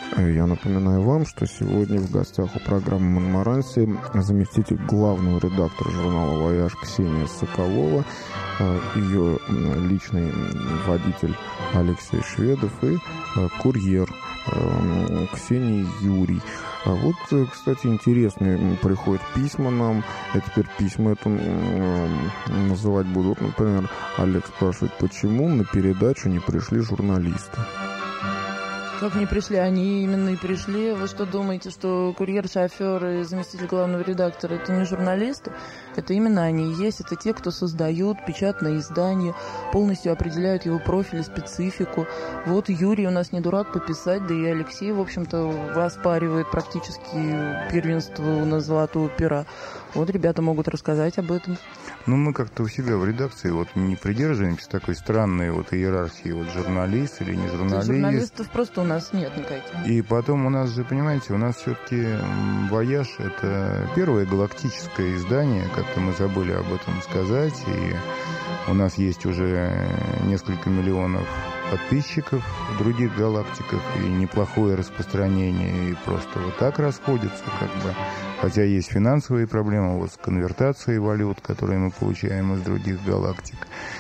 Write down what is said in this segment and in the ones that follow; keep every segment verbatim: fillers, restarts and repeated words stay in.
Я напоминаю вам, что сегодня в гостях у программы «Монмаранси» заместитель главного редактора журнала «Вояж» Ксения Соколова, ее личный водитель Алексей Шведов и курьер Ксении Юрий. А вот, кстати, интересные приходят письма нам. Я теперь письма это называть буду. Например, Олег спрашивает, почему на передачу не пришли журналисты? Как не пришли? Они именно и пришли. Вы что думаете, что курьер, шофер и заместитель главного редактора — это не журналисты? Это именно они и есть. Это те, кто создают печатное издание, полностью определяют его профиль и специфику. Вот Юрий у нас не дурак пописать, да и Алексей, в общем-то, оспаривает практически первенство на золотого пера. Вот ребята могут рассказать об этом. Ну, мы как-то у себя в редакции вот не придерживаемся такой странной вот иерархии, вот журналист или не журналист. Журналистов просто у нас нет никаких. И потом у нас же, понимаете, у нас все-таки «Вояж» — это первое галактическое издание, как-то мы забыли об этом сказать, и у нас есть уже несколько миллионов подписчиков в других галактиках, и неплохое распространение, и просто вот так расходятся, как бы. Хотя есть финансовые проблемы вот с конвертацией валют, которые мы получаем из других галактик.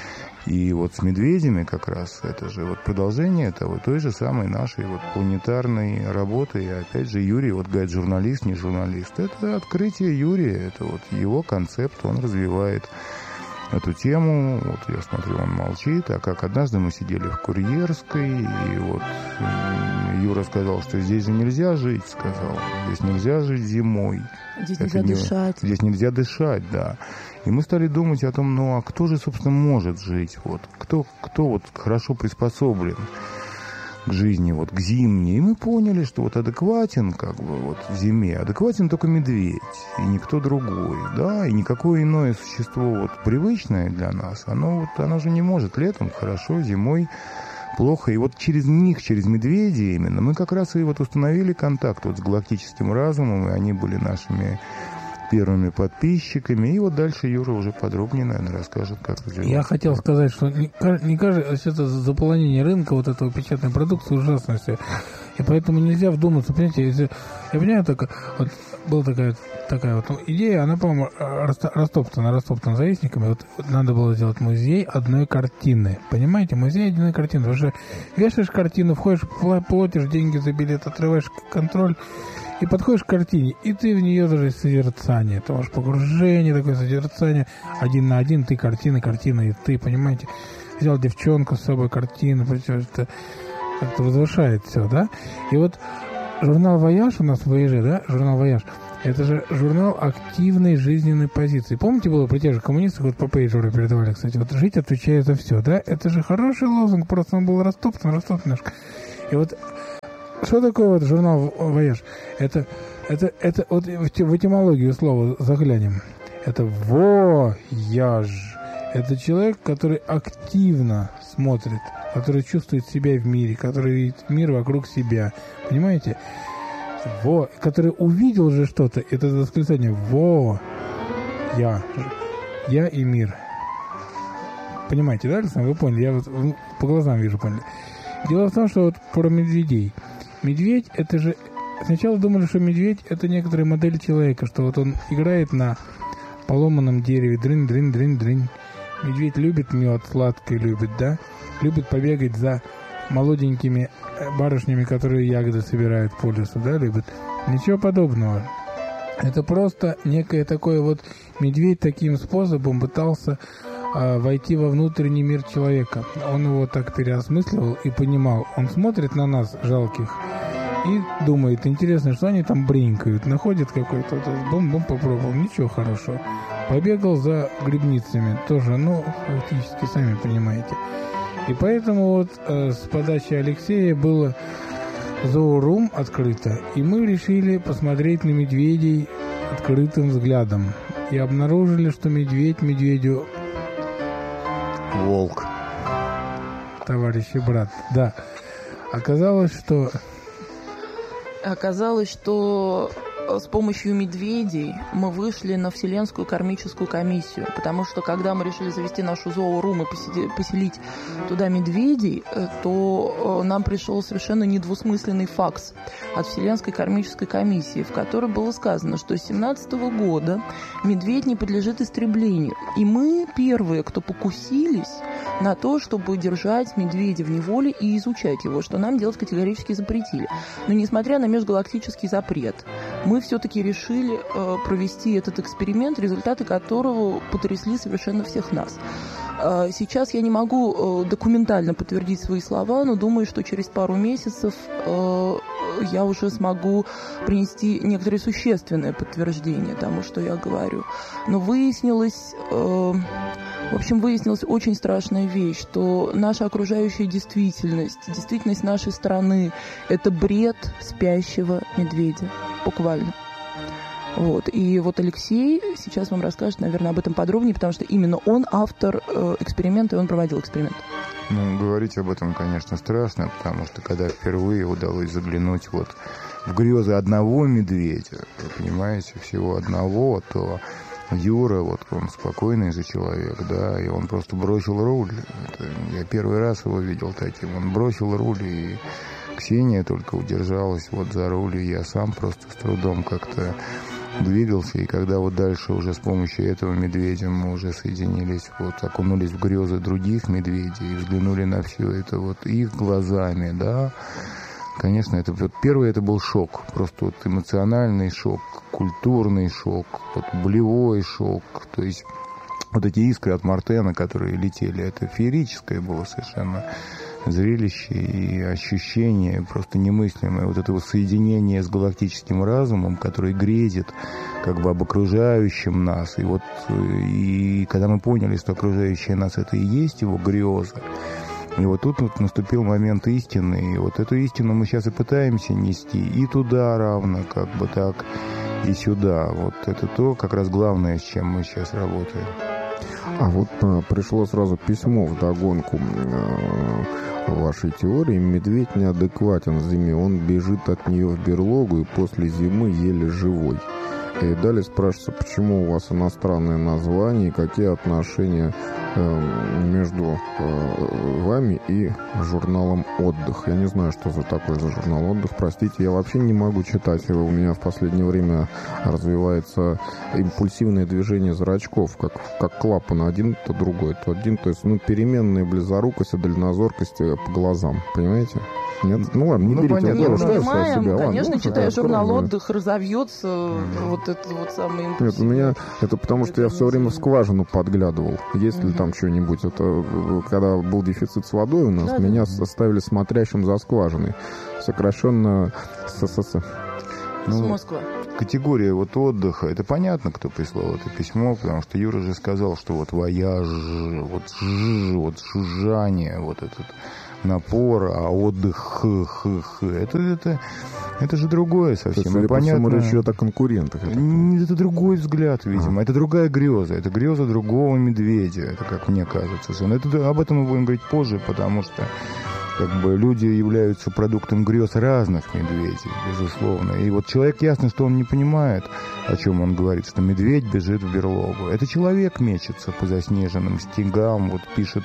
И вот с медведями как раз это же вот продолжение этого той же самой нашей вот планетарной работы. И опять же Юрий, вот говорит, журналист, не журналист. Это открытие Юрия, это вот его концепт, он развивает эту тему. Вот я смотрю, он молчит. А как однажды мы сидели в Курьерской, и вот Юра сказал, что здесь же нельзя жить, сказал. Здесь нельзя жить зимой. Здесь нельзя не... дышать. Здесь нельзя дышать, да. И мы стали думать о том, ну а кто же, собственно, может жить? Вот кто, кто вот хорошо приспособлен к жизни, вот к зимней. И мы поняли, что вот адекватен, как бы, вот в зиме, адекватен только медведь, и никто другой, да, и никакое иное существо, вот, привычное для нас, оно вот, оно же не может летом хорошо, зимой плохо. И вот через них, через медведей именно, мы как раз и вот установили контакт вот с галактическим разумом, и они были нашими первыми подписчиками. И вот дальше Юра уже подробнее, наверное, расскажет, как развиваться. Я хотел сказать, что не, не кажется, это заполонение рынка вот этого печатной продукции ужасно все. И поэтому нельзя вдуматься, понимаете, если, я понимаю, только вот была такая, такая вот ну, идея, она, по-моему, растоптана, растоптана завистниками. Вот, вот надо было сделать музей одной картины. Понимаете, музей одной картины. Потому что вешаешь картину, входишь, платишь деньги за билет, отрываешь контроль, и подходишь к картине, и ты в нее даже созерцание. Ты можешь погружение, такое созерцание. Один на один, ты картина, картина, и ты, понимаете. Взял девчонку с собой, картину, это как-то возвышает все, да? И вот журнал «Вояж» у нас в «Вояже», да? Журнал «Вояж». Это же журнал активной жизненной позиции. Помните, было про тех же коммунистов, вот по пейджеру передавали, кстати, вот «Жить, отвечая за все», да? Это же хороший лозунг, просто он был растоптан, растоптан немножко. И вот что такое вот журнал «Вояж»? Это, это, это вот в этимологию слова заглянем. Это «вояж». Это человек, который активно смотрит, который чувствует себя в мире, который видит мир вокруг себя. Понимаете? Во, который увидел же что-то. Это восклицание «во», «я». «Я» и «мир». Понимаете, да, Александр? Вы поняли? Я вот по глазам вижу, поняли. Дело в том, что вот про медведей. Медведь, это же... Сначала думали, что медведь — это некоторая модель человека, что вот он играет на поломанном дереве, дрынь, дрынь, дрынь, дрынь. Медведь любит мед, сладкий любит, да? Любит побегать за молоденькими барышнями, которые ягоды собирают по лесу, да, любит? Ничего подобного. Это просто некое такое вот... Медведь таким способом пытался а, войти во внутренний мир человека. Он его так переосмысливал и понимал. Он смотрит на нас, жалких, и думает, интересно, что они там бринкают. Находит какой-то, бум-бум попробовал, ничего хорошего. Побегал за грибницами, тоже, ну, фактически, сами понимаете. И поэтому вот э, с подачи Алексея было зоорум открыто, и мы решили посмотреть на медведей открытым взглядом. И обнаружили, что медведь медведю... Волк. Товарищ и брат, да. Оказалось, что... Оказалось, что с помощью медведей мы вышли на Вселенскую кармическую комиссию, потому что когда мы решили завести нашу зоорум и поселить туда медведей, то нам пришел совершенно недвусмысленный факс от Вселенской кармической комиссии, в которой было сказано, что с семнадцатого года медведь не подлежит истреблению. И мы первые, кто покусились на то, чтобы держать медведя в неволе и изучать его, что нам делать категорически запретили. Но несмотря на межгалактический запрет, мы все-таки решили э, провести этот эксперимент, результаты которого потрясли совершенно всех нас. Э, сейчас я не могу э, документально подтвердить свои слова, но думаю, что через пару месяцев э, я уже смогу принести некоторые существенные подтверждения тому, что я говорю. Но выяснилось... Э, В общем, выяснилась очень страшная вещь, что наша окружающая действительность, действительность нашей страны – это бред спящего медведя, буквально. Вот. И вот Алексей сейчас вам расскажет, наверное, об этом подробнее, потому что именно он автор э, эксперимента, и он проводил эксперимент. Ну, говорить об этом, конечно, страшно, потому что когда впервые удалось заглянуть вот в грезы одного медведя, вы понимаете, всего одного, то... Юра, вот он спокойный же человек, да, и он просто бросил руль. Это, я первый раз его видел таким. Он бросил руль, и Ксения только удержалась вот за руль, и я сам просто с трудом как-то двигался. И когда вот дальше уже с помощью этого медведя мы уже соединились, вот окунулись в грезы других медведей и взглянули на все это вот их глазами, да. Конечно, это вот первый это был шок, просто вот эмоциональный шок, культурный шок, вот болевой шок, то есть вот эти искры от Мартена, которые летели, это феерическое было совершенно зрелище и ощущение просто немыслимое, вот это вот соединение с галактическим разумом, который грезит как бы об окружающем нас, и вот и когда мы поняли, что окружающее нас это и есть его грезы. И вот тут вот наступил момент истины, и вот эту истину мы сейчас и пытаемся нести и туда равно, как бы так, и сюда. Вот это то, как раз главное, с чем мы сейчас работаем. А вот а, пришло сразу письмо вдогонку а, вашей теории. Медведь неадекватен в зиме, он бежит от нее в берлогу и после зимы еле живой. И далее спрашивается, почему у вас иностранное название, какие отношения э, между э, вами и журналом «Отдых». Я не знаю, что за такой за журнал «Отдых». Простите, я вообще не могу читать его. У меня в последнее время развивается импульсивное движение зрачков, как, как клапан. Один, то другой, то один. То есть, ну, переменная близорукость и дальнозоркость по глазам. Понимаете? Нет? Ну ладно, не ну, берите. Понятно, Я мы понимаем, себя. конечно, ладно, читая ну, журнал скромно. «Отдых», разовьется mm-hmm. вот это вот самое импульсивное. Нет, у меня это потому, что я все время в скважину подглядывал. Есть ли mm-hmm. там что-нибудь? Это когда был дефицит с водой у нас, да, меня да. оставили смотрящим за скважиной. Сокращенно СССР. Ну, с Москвы. Категория вот отдыха, это понятно, кто прислал это письмо, потому что Юра же сказал, что вот вояж, вот жж, вот жужжание, вот этот напор, а отдых, х, х, х, это, это, это же другое совсем. Судя по всему, понятно, речь идет о конкурентах. Это, это другой взгляд, видимо. А. Это другая греза. Это греза другого медведя. Это, как мне кажется. Это, об этом мы будем говорить позже, потому что как бы люди являются продуктом грез разных медведей, безусловно. И вот человек, ясно, что он не понимает, о чем он говорит, что медведь бежит в берлогу. Это человек мечется по заснеженным стегам, вот пишет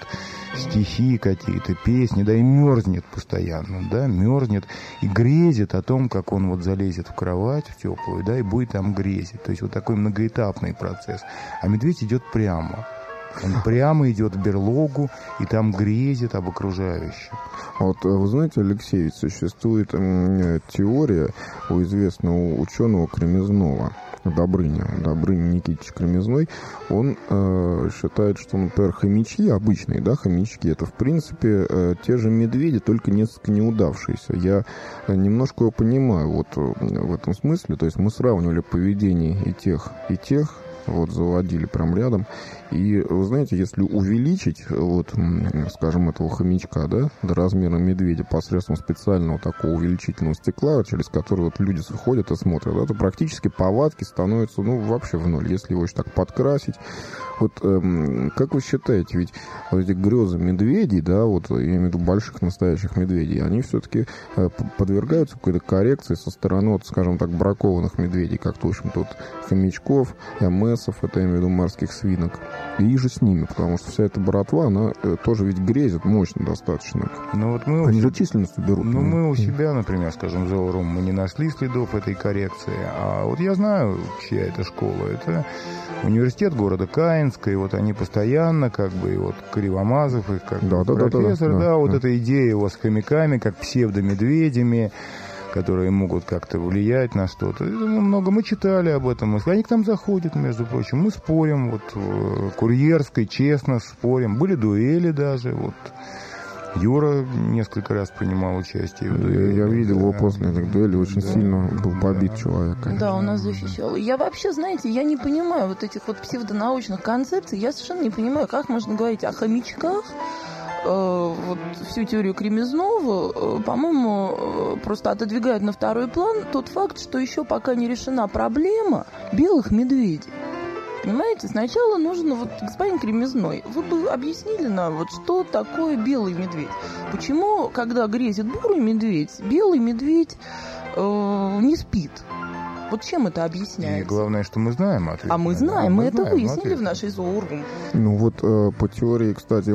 стихи какие-то, песни, да, и мерзнет постоянно, да, мерзнет и грезит о том, как он вот залезет в кровать в теплую, да, и будет там грезить. То есть вот такой многоэтапный процесс. А медведь идет прямо. Он прямо идет в берлогу и там грезит об окружающем. Вот, вы знаете, Алексей, ведь существует теория у известного ученого Кремезнова, Добрыня, Добрыня Никитич Кремезной. Он э, считает, что, например, хомячки, обычные, да, хомячки, это, в принципе, э, те же медведи, только несколько неудавшиеся. Я немножко его понимаю вот в этом смысле. То есть мы сравнивали поведение и тех, и тех, вот, заводили прям рядом. И, вы знаете, если увеличить, вот, скажем, этого хомячка, да, до размера медведя посредством специального такого увеличительного стекла, через которое вот люди ходят и смотрят, да, то практически повадки становятся, ну, вообще в ноль. Если его еще так подкрасить. Вот эм, как вы считаете, ведь вот эти грезы медведей, да, вот я имею в виду больших настоящих медведей, они все-таки э, подвергаются какой-то коррекции со стороны, вот, скажем так, бракованных медведей, как-то, в общем-то, вот, хомячков, эмэсов, это я имею в виду морских свинок, и же с ними, потому что вся эта братва, она э, тоже ведь грезит мощно достаточно. Ну, вот мы они у... же численностью берут. Ну, мы у себя, например, скажем, в Зоорум, мы не нашли следов этой коррекции, а вот я знаю, чья это школа, это университет города Каинска, и вот они постоянно, как бы, и вот Кривомазов, их как да, бы да, профессор, да, да, да, да, вот да. эта идея его с хомяками, как псевдомедведями, которые могут как-то влиять на что-то. Мы много мы читали об этом. Они к нам заходят, между прочим. Мы спорим, вот, в Курьерской, честно спорим. Были дуэли даже, вот. Юра несколько раз принимал участие в дуэли. Я видел его после этой дуэли, очень да, сильно был побит да. человек. Конечно. Да, у нас защищал. Я вообще, знаете, я не понимаю вот этих вот псевдонаучных концепций. Я совершенно не понимаю, как можно говорить о хомячках. Э, вот всю теорию Кремезнова, э, по-моему, э, просто отодвигает на второй план тот факт, что еще пока не решена проблема белых медведей. Понимаете, сначала нужно, вот, господин Кремезной, вы бы объяснили нам, вот, что такое белый медведь? Почему, когда грезит бурый медведь, белый медведь э, не спит? Вот чем это объясняется? И главное, что мы знаем ответ. А мы знаем, мы, мы это знаем выяснили ответ. В нашей Зоорум. Ну вот э, по теории, кстати,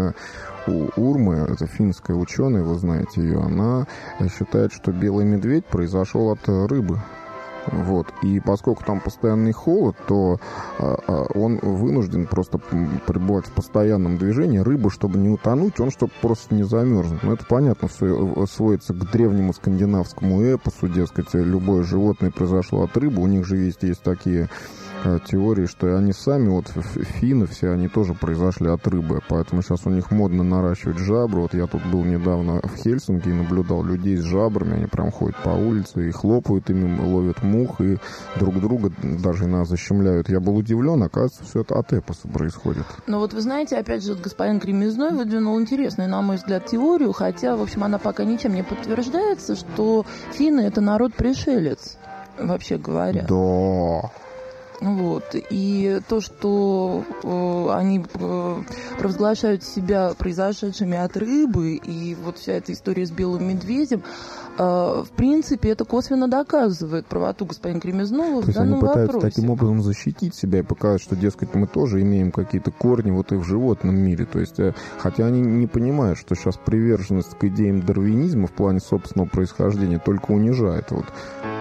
у Урмы, это финская ученая, вы знаете ее, она считает, что белый медведь произошел от рыбы. Вот. И поскольку там постоянный холод, то а, он вынужден просто пребывать в постоянном движении. Рыба, чтобы не утонуть, он чтобы просто не замерзнуть. Ну, это понятно, все сводится к древнему скандинавскому эпосу, дескать, любое животное произошло от рыбы. У них же есть, есть такие теории, что они сами, вот финны все, они тоже произошли от рыбы, поэтому сейчас у них модно наращивать жабры. Вот я тут был недавно в Хельсинки и наблюдал людей с жабрами, они прям ходят по улице и хлопают ими, ловят мух и друг друга даже иногда защемляют. Я был удивлен, оказывается, все это от эпоса происходит. Но вот вы знаете, опять же, господин Кремезной выдвинул интересную, на мой взгляд, теорию, хотя, в общем, она пока ничем не подтверждается, что финны — это народ-пришелец, вообще говоря. Да. Вот. И то, что э, они э, провозглашают себя произошедшими от рыбы, и вот вся эта история с белым медведем, э, в принципе, это косвенно доказывает правоту господина Кремезнова в данном вопросе. То есть они пытаются вопросе. Таким образом защитить себя и показать, что, дескать, мы тоже имеем какие-то корни вот и в животном мире. То есть, э, хотя они не понимают, что сейчас приверженность к идеям дарвинизма в плане собственного происхождения только унижает. Вот.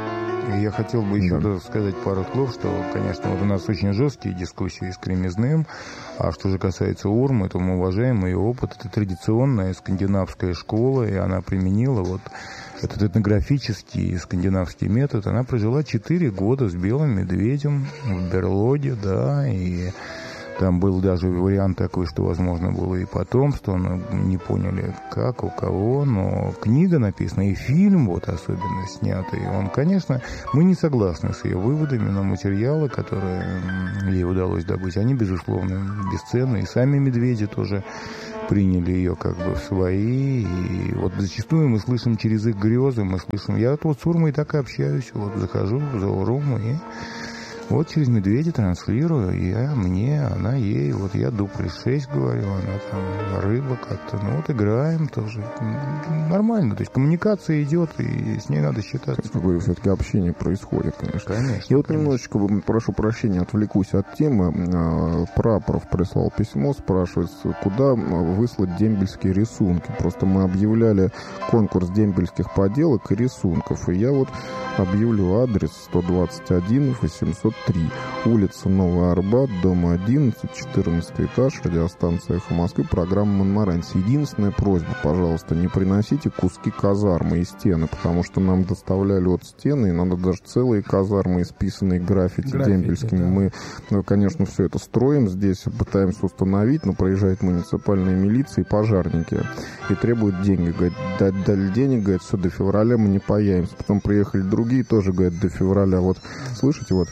Я хотел бы еще да. сказать пару слов, что, конечно, вот у нас очень жесткие дискуссии с Кремезным, а что же касается Урмы, то мы уважаем ее опыт. Это традиционная скандинавская школа, и она применила вот этот этнографический скандинавский метод. Она прожила четыре года с белым медведем в берлоге, да, и там был даже вариант такой, что, возможно, было и потомство, но не поняли, как, у кого, но книга написана, и фильм вот особенно снятый, он, конечно, мы не согласны с ее выводами, но материалы, которые ей удалось добыть, они, безусловно, бесценны, и сами медведи тоже приняли ее как бы в свои, и вот зачастую мы слышим через их грезы, мы слышим, я вот с Урмой так и общаюсь, вот захожу в Зоорум и вот через медведя транслирую, я мне, она ей, вот я дупль шесть говорю, она там рыба как-то, ну вот играем тоже, нормально, то есть коммуникация идет, и с ней надо считаться. Какое все-таки общение происходит, конечно. Конечно. Я вот конечно. немножечко, прошу прощения, отвлекусь от темы. Прапоров прислал письмо, спрашивает, куда выслать дембельские рисунки. Просто мы объявляли конкурс дембельских поделок и рисунков, и я вот объявлю адрес сто двадцать один восемьсот три, улица Новый Арбат, дом одиннадцать, четырнадцатый этаж, радиостанция «Эхо Москвы», программа «Монмаранси». Единственная просьба, пожалуйста, не приносите куски казармы и стены, потому что нам доставляли вот стены, и надо даже целые казармы, исписанные граффити, граффити дембельскими. Да. Мы, ну, конечно, все это строим здесь, пытаемся установить, но проезжает муниципальная милиция и пожарники, и требуют деньги. Говорят, дать дали денег, говорят, все, до февраля мы не появимся. Потом приехали другие, тоже, говорят, до февраля. Вот, слышите, вот.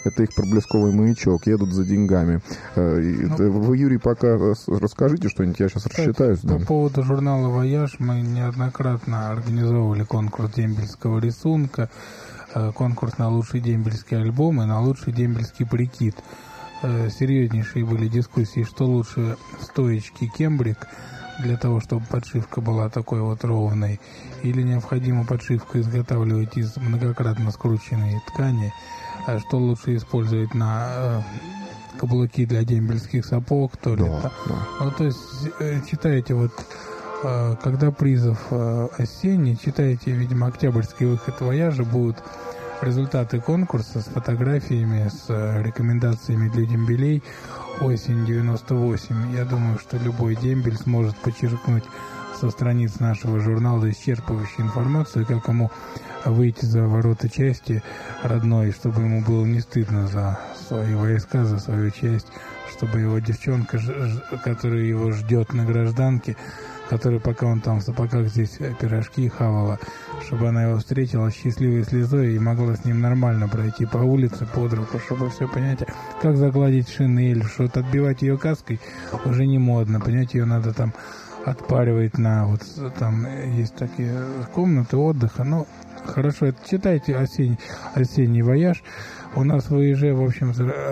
это их проблесковый маячок, едут за деньгами. Ну, вы, Юрий, пока расскажите что-нибудь, я сейчас кстати, рассчитаюсь. По да. поводу журнала «Вояж» мы неоднократно организовывали конкурс дембельского рисунка, конкурс на лучший дембельский альбом и на лучший дембельский прикид. Серьезнейшие были дискуссии, что лучше, стоечки кембрик для того, чтобы подшивка была такой вот ровной, или необходимо подшивку изготавливать из многократно скрученной ткани, а что лучше использовать на каблуки для дембельских сапог, то ли да, это. Да. Ну, то есть читаете вот, когда призов осенний, читаете, видимо, октябрьский выход «Вояжа», будут результаты конкурса с фотографиями, с рекомендациями для дембелей осень девяносто восемь. Я думаю, что любой дембель сможет подчеркнуть со страниц нашего журнала исчерпывающую информацию, как ему выйти за ворота части родной, чтобы ему было не стыдно за свои войска, за свою часть, чтобы его девчонка, которая его ждет на гражданке, которая, пока он там в сапогах здесь пирожки хавала, чтобы она его встретила счастливой слезой и могла с ним нормально пройти по улице под руку, чтобы все, понимаете, как загладить шинель, что-то отбивать ее каской уже не модно, понимаете, ее надо там отпаривать на, вот там есть такие комнаты отдыха, ну, хорошо, это читайте осенний, осенний «Вояж». У нас в ИЖ, в общем,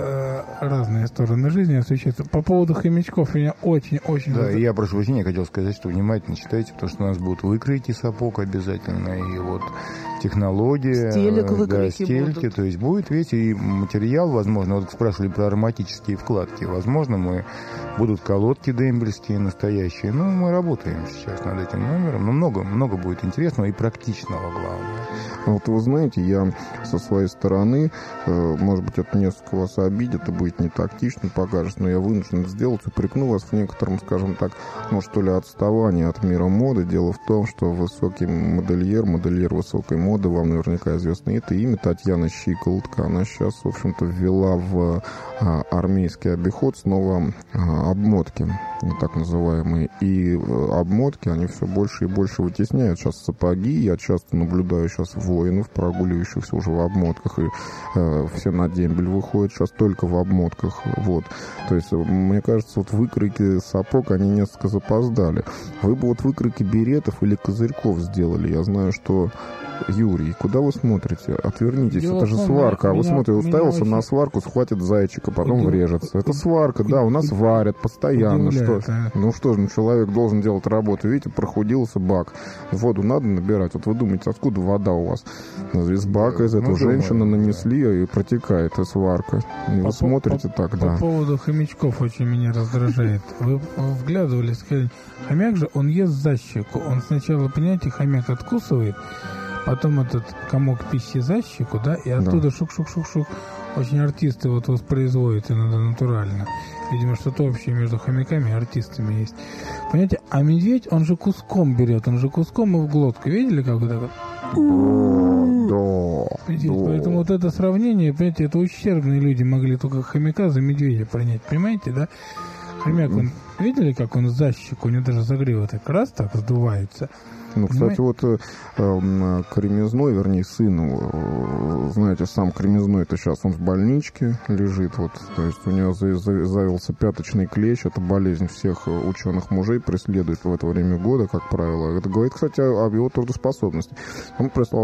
разные стороны жизни освещаются. По поводу хомячков меня очень-очень... Да, я прошу прощения, я хотел сказать, что внимательно читайте, потому что у нас будут выкройки сапог обязательно, и вот технология, стелек да, стельки, будут. То есть будет, видите, и материал, возможно, вот спрашивали про ароматические вкладки, возможно, мы будут колодки дембельские настоящие, ну, мы работаем сейчас над этим номером, но много, много будет интересного и практичного, главное. Вот вы знаете, я со своей стороны, может быть, это несколько вас обидит и будет не тактично покажется, но я вынужден это сделать, упрекну вас в некотором, скажем так, ну, что ли, отставании от мира моды. Дело в том, что высокий модельер, модельер высокой моды, вам наверняка известно это имя, Татьяна Щиколотка, она сейчас, в общем-то, ввела в а, армейский обиход снова а, обмотки, так называемые, и обмотки, они все больше и больше вытесняют сейчас сапоги. Я часто наблюдаю сейчас воинов, прогуливающихся уже в обмотках, и э, все на дембель выходят сейчас только в обмотках, вот. То есть, мне кажется, вот выкройки сапог, они несколько запоздали. Вы бы вот выкройки беретов или козырьков сделали. Я знаю, что... Юрий, куда вы смотрите? Отвернитесь, дело это же сварка. А вы смотрите, уставился очень... на сварку, схватит зайчика, потом Удив... врежется. Это сварка, да, у нас варят постоянно. Что... А? Ну что же, ну, человек должен делать работу. Видите, прохудился бак. Воду надо набирать. Вот вы думаете, откуда вода у вас? Из бака, из этого ну, женщины думаю, нанесли, да. И протекает, и сварка. И по, вы смотрите по, так, по, да. По поводу хомячков очень меня раздражает. Вы вглядывались, сказали, хомяк же, он ест за щеку. Он сначала, понимаете, хомяк откусывает, потом этот комок пищи за щеку, да, и оттуда да. шук-шук-шук-шук. Очень артисты вот воспроизводят иногда натурально. Видимо, что-то общее между хомяками и артистами есть. Понимаете, а медведь, он же куском берет, он же куском и в глотку. Видели, как вот это? Да, да. Поэтому вот это сравнение, понимаете, это ущербные люди могли только хомяка за медведя принять. Понимаете, да? Хомяк, он, видели, как он за щеку, у него даже загрива так раз так сдувается. Ну, кстати, вот э, э, Кремезной, вернее, сын, э, знаете, сам Кремезной-то сейчас он в больничке лежит, вот, то есть у него за, за, завелся пяточный клещ, это болезнь всех ученых мужей, преследует в это время года, как правило. Это говорит, кстати, об его трудоспособности. Он прислал